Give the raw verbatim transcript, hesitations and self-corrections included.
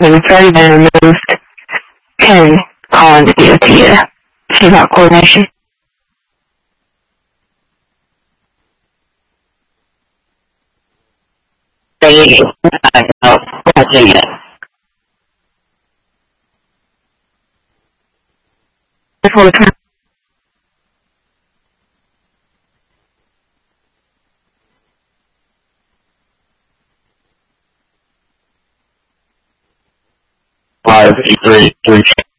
It's already been removed. Can call in the D O T to see about coordination. They uh, watching it. Before the time. Five, eight, three, three.